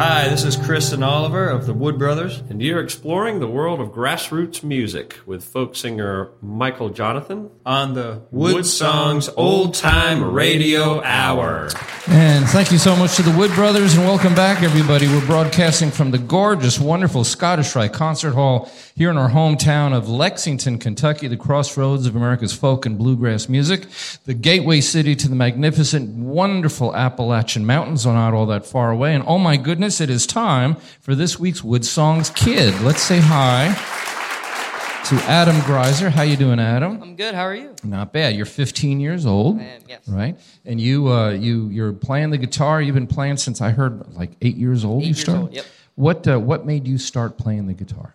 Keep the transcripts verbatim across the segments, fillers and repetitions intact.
Hi, this is Chris and Oliver of the Wood Brothers, and you're exploring the world of grassroots music with folk singer Michael Jonathan on the Wood, Wood Songs Old Time Radio Hour. And thank you so much to the Wood Brothers, and welcome back, everybody. We're broadcasting from the gorgeous, wonderful Scottish Rite Concert Hall here in our hometown of Lexington, Kentucky, the crossroads of America's folk and bluegrass music, the gateway city to the magnificent, wonderful Appalachian Mountains, not all that far away. And oh my goodness, it is time for this week's Wood Songs Kid. Let's say hi to Adam Greiser. How you doing, Adam? I'm good. How are you? Not bad. You're fifteen years old. I am, yes. Right? And you, uh, you, you're playing the guitar. You've been playing since I heard like eight years old. Eight you years started? old, yep. What, uh, what made you start playing the guitar?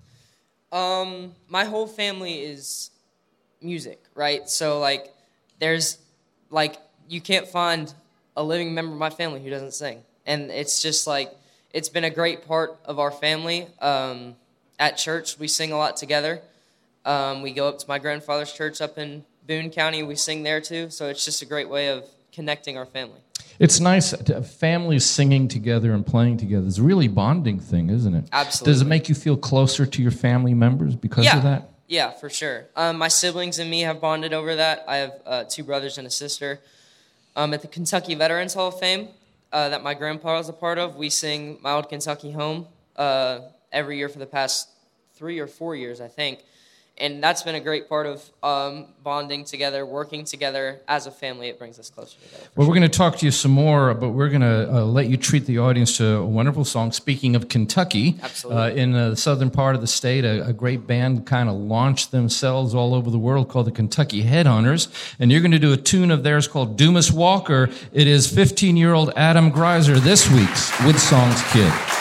Um, my whole family is music, right? So, like, there's, like, you can't find a living member of my family who doesn't sing. And it's just, like, it's been a great part of our family. Um, at church, we sing a lot together. Um, we go up to my grandfather's church up in Boone County. We sing there, too. So it's just a great way of connecting our family. It's nice to have families singing together and playing together. It's a really bonding thing, isn't it? Absolutely. Does it make you feel closer to your family members because yeah. of that? Yeah, for sure. Um, my siblings and me have bonded over that. I have uh, two brothers and a sister. Um, at the Kentucky Veterans Hall of Fame uh, that my grandpa was a part of, we sing My Old Kentucky Home uh, every year for the past three or four years, I think. And that's been a great part of um, bonding together, working together as a family. It brings us closer together. Well, sure. we're going to talk to you some more, but we're going to uh, let you treat the audience to a wonderful song. Speaking of Kentucky, Absolutely. Uh, in uh, the southern part of the state, a, a great band kind of launched themselves all over the world called the Kentucky Headhunters. And you're going to do a tune of theirs called Dumas Walker. It is fifteen-year-old Adam Greiser, this week's Wood Songs Kid.